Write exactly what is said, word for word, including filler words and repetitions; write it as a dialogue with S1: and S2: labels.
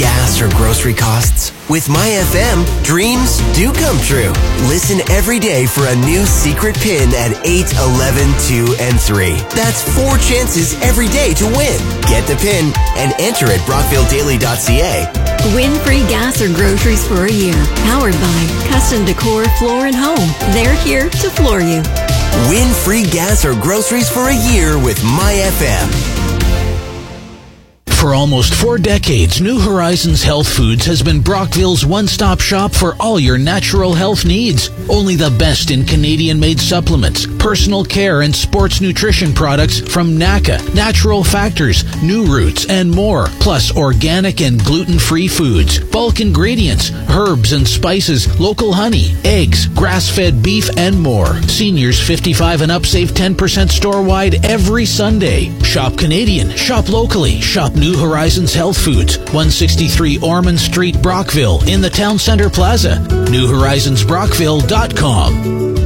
S1: gas or grocery costs? With MyFM, dreams do come true. Listen every day for a new secret pin at eight, eleven, two, and three. That's four chances every day to win. Get the pin and enter at brockville daily dot c a.
S2: Win free gas or groceries for a year. Powered by Custom Decor Floor and Home. They're here to floor you.
S1: Win free gas or groceries for a year with MyFM.
S3: For almost four decades, New Horizons Health Foods has been Brockville's one-stop shop for all your natural health needs. Only the best in Canadian-made supplements, personal care, and sports nutrition products from N A C A, Natural Factors, New Roots, and more. Plus organic and gluten-free foods, bulk ingredients, herbs and spices, local honey, eggs, grass-fed beef, and more. Seniors fifty-five and up save ten percent store-wide every Sunday. Shop Canadian, shop locally, shop New Horizons Health Foods, one sixty-three Ormond Street, Brockville, in the Town Centre Plaza. new horizons brockville dot com.